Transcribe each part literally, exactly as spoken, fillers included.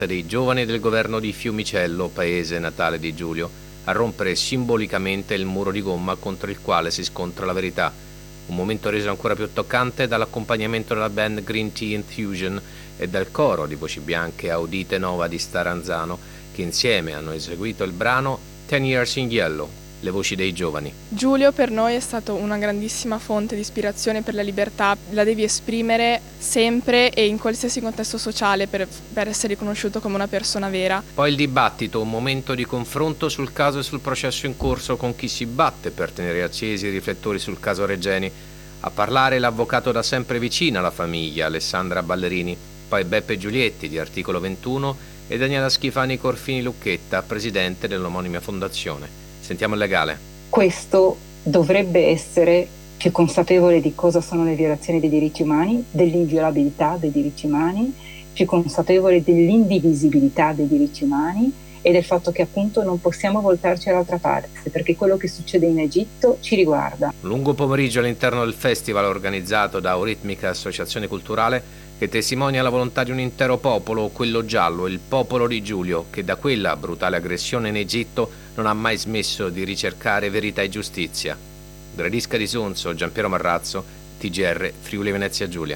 dei giovani del governo di Fiumicello, paese natale di Giulio, a rompere simbolicamente il muro di gomma contro il quale si scontra la verità. Un momento reso ancora più toccante dall'accompagnamento della band Green Tea Infusion e dal coro di voci bianche Audite Nova di Staranzano, che insieme hanno eseguito il brano Ten Years in Yellow, le voci dei giovani. Giulio per noi è stato una grandissima fonte di ispirazione per la libertà, la devi esprimere sempre e in qualsiasi contesto sociale per, per essere riconosciuto come una persona vera. Poi il dibattito, un momento di confronto sul caso e sul processo in corso con chi si batte per tenere accesi i riflettori sul caso Regeni. A parlare l'avvocato da sempre vicino alla famiglia, Alessandra Ballerini, poi Beppe Giulietti di Articolo ventuno e Daniela Schifani Corfini Lucchetta, presidente dell'omonima fondazione. Sentiamo il legale. Questo dovrebbe essere più consapevole di cosa sono le violazioni dei diritti umani, dell'inviolabilità dei diritti umani, più consapevole dell'indivisibilità dei diritti umani e del fatto che appunto non possiamo voltarci all'altra parte, perché quello che succede in Egitto ci riguarda. Un lungo pomeriggio all'interno del festival organizzato da Euritmica Associazione Culturale che testimonia la volontà di un intero popolo, quello giallo, il popolo di Giulio, che da quella brutale aggressione in Egitto non ha mai smesso di ricercare verità e giustizia. Gradisca di Sonzo, Giampiero Marrazzo, T G R, Friuli Venezia Giulia.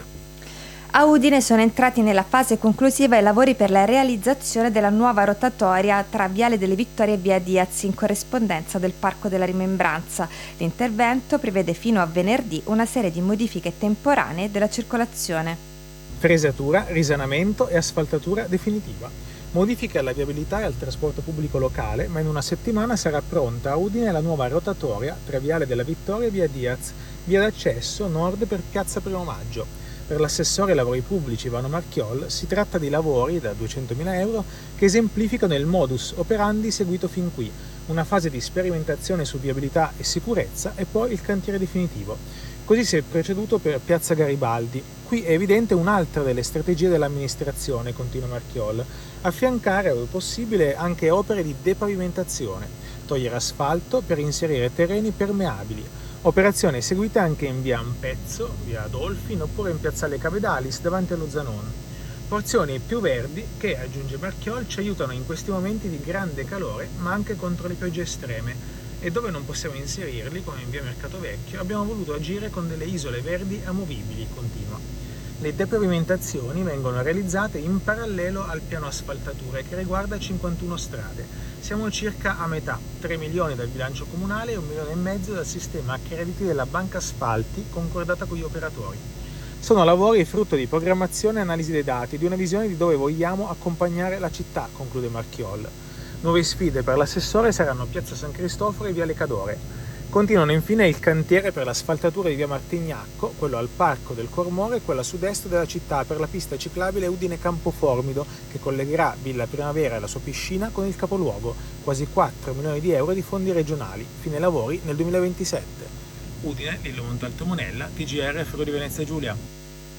A Udine sono entrati nella fase conclusiva i lavori per la realizzazione della nuova rotatoria tra Viale delle Vittorie e Via Diaz in corrispondenza del Parco della Rimembranza. L'intervento prevede fino a venerdì una serie di modifiche temporanee della circolazione. Fresatura, risanamento e asfaltatura definitiva. Modifiche alla viabilità e al trasporto pubblico locale, ma in una settimana sarà pronta a Udine la nuova rotatoria tra Viale della Vittoria e Via Diaz, via d'accesso nord per Piazza Primo Maggio. Per l'assessore ai lavori pubblici Ivano Marchiol si tratta di lavori da duecentomila euro che esemplificano il modus operandi seguito fin qui, una fase di sperimentazione su viabilità e sicurezza e poi il cantiere definitivo. Così si è proceduto per Piazza Garibaldi. Qui è evidente un'altra delle strategie dell'amministrazione, continua Marchiol, affiancare, ove possibile, anche opere di depavimentazione, togliere asfalto per inserire terreni permeabili. Operazione eseguita anche in via Ampezzo, via Dolfin oppure in piazzale Cavedalis davanti allo Zanon. Porzioni più verdi che, aggiunge Marchiol, ci aiutano in questi momenti di grande calore ma anche contro le piogge estreme e dove non possiamo inserirli, come in via Mercato Vecchio, abbiamo voluto agire con delle isole verdi amovibili, continua. Le depavimentazioni vengono realizzate in parallelo al piano asfaltature che riguarda cinquantuno strade. Siamo circa a metà, tre milioni dal bilancio comunale e un milione e mezzo dal sistema a crediti della Banca Asfalti concordata con gli operatori. Sono lavori frutto di programmazione e analisi dei dati, di una visione di dove vogliamo accompagnare la città, conclude Marchiol. Nuove sfide per l'assessore saranno Piazza San Cristoforo e Viale Cadore. Continuano infine il cantiere per l'asfaltatura di via Martignacco, quello al Parco del Cormore e quella a sud-est della città per la pista ciclabile Udine Campoformido che collegherà Villa Primavera e la sua piscina con il capoluogo, quasi quattro milioni di euro di fondi regionali, fine lavori nel duemilaventisette. Udine, Lillo Montalto Monella, T G R Friuli Venezia Giulia.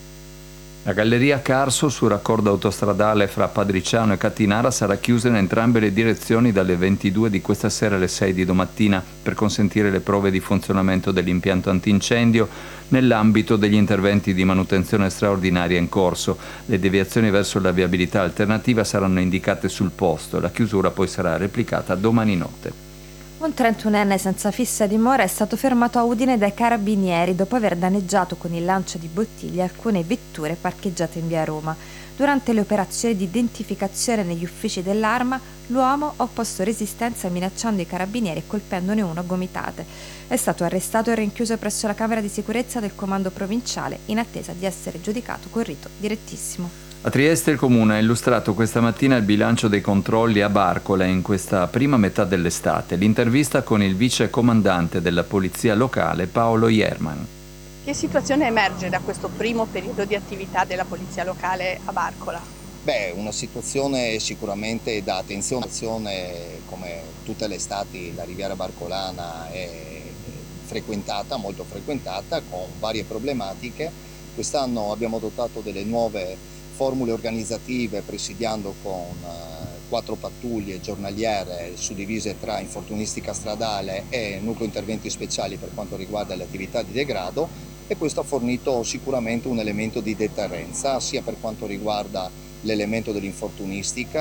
La galleria Carso sul raccordo autostradale fra Padriciano e Catinara sarà chiusa in entrambe le direzioni dalle ventidue di questa sera alle sei di domattina per consentire le prove di funzionamento dell'impianto antincendio nell'ambito degli interventi di manutenzione straordinaria in corso. Le deviazioni verso la viabilità alternativa saranno indicate sul posto, la chiusura poi sarà replicata domani notte. Un trentunenne senza fissa dimora è stato fermato a Udine dai carabinieri dopo aver danneggiato con il lancio di bottiglie alcune vetture parcheggiate in via Roma. Durante le operazioni di identificazione negli uffici dell'Arma, l'uomo ha opposto resistenza minacciando i carabinieri e colpendone uno a gomitate. È stato arrestato e rinchiuso presso la Camera di Sicurezza del Comando Provinciale in attesa di essere giudicato con rito direttissimo. A Trieste il Comune ha illustrato questa mattina il bilancio dei controlli a Barcola in questa prima metà dell'estate. L'intervista con il vice comandante della polizia locale Paolo Ierman. Che situazione emerge da questo primo periodo di attività della polizia locale a Barcola? Beh, una situazione sicuramente da attenzione, come tutte le estati la Riviera Barcolana è frequentata, molto frequentata, con varie problematiche. Quest'anno abbiamo adottato delle nuove formule organizzative presidiando con eh, quattro pattuglie giornaliere suddivise tra infortunistica stradale e nucleo interventi speciali per quanto riguarda le attività di degrado e questo ha fornito sicuramente un elemento di deterrenza sia per quanto riguarda l'elemento dell'infortunistica